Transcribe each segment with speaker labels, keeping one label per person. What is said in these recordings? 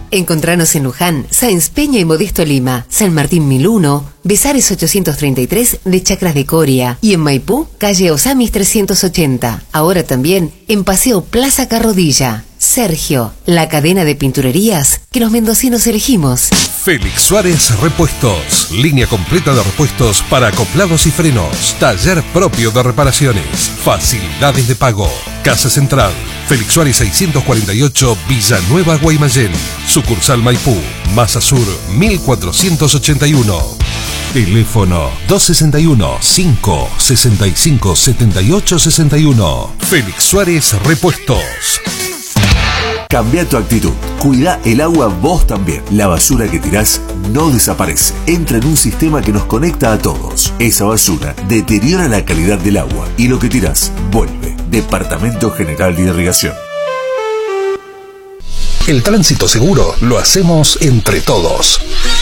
Speaker 1: Encontranos en Luján, Sáenz Peña y Modesto Lima, San Martín 1001, Besares 833 de Chacras de Coria y en Maipú, calle Osamis 380. Ahora también en Paseo Plaza Carrodilla. Sergio, la cadena de pinturerías que los mendocinos elegimos.
Speaker 2: Félix Suárez Repuestos. Línea completa de repuestos para acoplados y frenos. Taller propio de reparaciones. Facilidades de pago. Casa Central. Félix Suárez 648, Villanueva, Guaymallén. Sucursal Maipú. Masa Sur 1481. Teléfono 261-565-7861. Félix Suárez Repuestos.
Speaker 3: Cambia tu actitud. Cuida el agua vos también. La basura que tirás no desaparece. Entra en un sistema que nos conecta a todos. Esa basura deteriora la calidad del agua y lo que tirás vuelve. Departamento General de Irrigación.
Speaker 2: El tránsito seguro lo hacemos entre todos.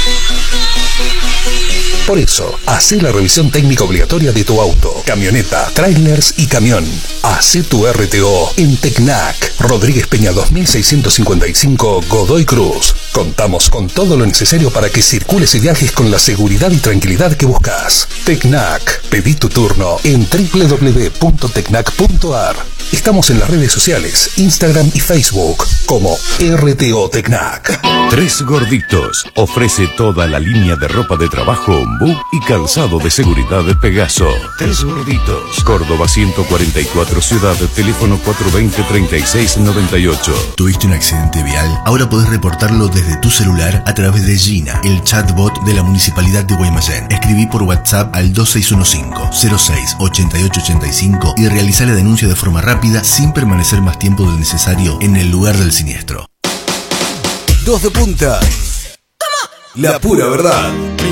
Speaker 2: Por eso, hacé la revisión técnica obligatoria de tu auto, camioneta, trailers y camión. Hacé tu RTO en Tecnac, Rodríguez Peña 2655, Godoy Cruz. Contamos con todo lo necesario para que circules y viajes con la seguridad y tranquilidad que buscas. Tecnac, pedí tu turno en www.tecnac.ar. Estamos en las redes sociales, Instagram y Facebook, como RTO Tecnac.
Speaker 4: Tres Gorditos ofrece toda la línea de ropa de trabajo, ombú y calzado de seguridad de Pegaso. Tres Gorditos, Córdoba 144 Ciudad, teléfono 420-3698.
Speaker 5: ¿Tuviste un accidente vial? Ahora podés reportarlo desde tu celular a través de Gina, el chatbot de la Municipalidad de Guaymallén. Escribí por WhatsApp al 2615-06-8885 y realizá la denuncia de forma rápida sin permanecer más tiempo del necesario en el lugar del siniestro.
Speaker 6: Dos de punta. La pura verdad.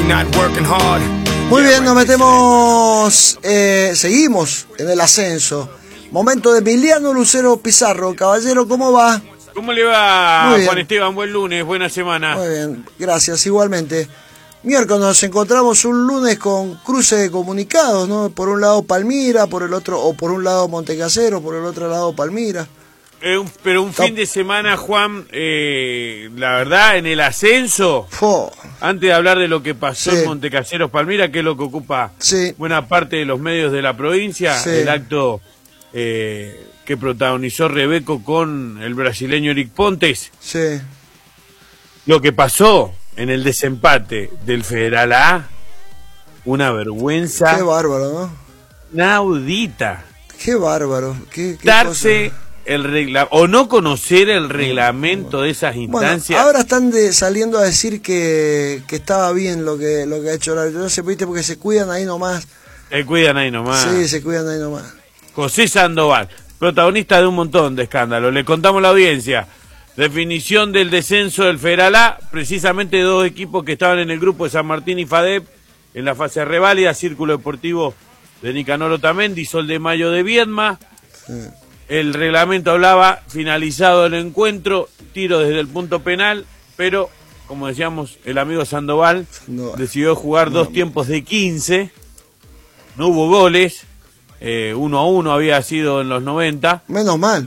Speaker 7: Muy bien, nos metemos, seguimos en el ascenso. Momento de Emiliano Lucero Pizarro. Caballero, ¿cómo va?
Speaker 8: ¿Cómo le va, Juan Esteban? Buen lunes, buena semana.
Speaker 7: Muy bien, gracias, igualmente. Miércoles nos encontramos un lunes con cruce de comunicados, ¿no? Por un lado Palmira, por el otro, o por un lado Montecasero, por el otro lado Palmira.
Speaker 8: Pero un fin de semana, Juan, la verdad, en el ascenso, antes de hablar de lo que pasó en Montecaseros Palmira, que es lo que ocupa buena parte de los medios de la provincia, el acto que protagonizó Rebeco con el brasileño Eric Pontes. Lo que pasó en el desempate del Federal A, una vergüenza.
Speaker 7: Qué bárbaro, ¿no?
Speaker 8: Inaudita.
Speaker 7: Qué bárbaro. Qué
Speaker 8: darse cosa. O no conocer el reglamento de esas instancias.
Speaker 7: Bueno, ahora están saliendo a decir que estaba bien lo que ha hecho el árbitro. No se viste porque se cuidan ahí nomás.
Speaker 8: Se cuidan ahí nomás.
Speaker 7: Sí, se cuidan ahí nomás.
Speaker 8: José Sandoval, protagonista de un montón de escándalos. Le contamos a la audiencia. Definición del descenso del Federal A, precisamente dos equipos que estaban en el grupo de San Martín y FADEP en la fase reválida, Círculo Deportivo de Nicanor Otamendi, Sol de Mayo de Viedma. El reglamento hablaba, finalizado el encuentro, tiro desde el punto penal, pero, como decíamos, el amigo Sandoval decidió jugar dos tiempos de 15, no hubo goles, 1-1 había sido en los 90.
Speaker 7: Menos mal.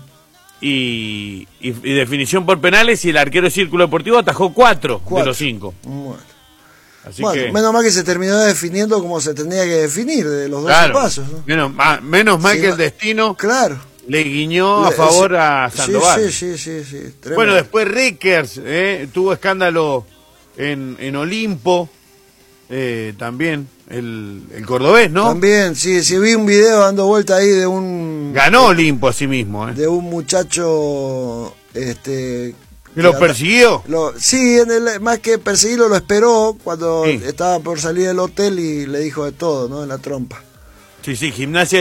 Speaker 8: Y definición por penales, y el arquero de Círculo Deportivo atajó 4 de los 5.
Speaker 7: Bueno.
Speaker 8: Así
Speaker 7: bueno,
Speaker 8: que,
Speaker 7: menos mal que se terminó definiendo como se tenía que definir, de los 12 pasos, ¿no?
Speaker 8: Menos mal que el destino le guiñó a favor a Sandoval.
Speaker 7: Sí.
Speaker 8: Bueno, después Rickers tuvo escándalo en Olimpo, también el cordobés, ¿no?
Speaker 7: También, sí, vi un video dando vuelta ahí de un...
Speaker 8: Ganó Olimpo a sí mismo,
Speaker 7: de un muchacho...
Speaker 8: ¿Lo persiguió?
Speaker 7: Sí, más que perseguirlo, lo esperó cuando estaba por salir del hotel y le dijo de todo, ¿no? En la trompa.
Speaker 8: Sí, Gimnasia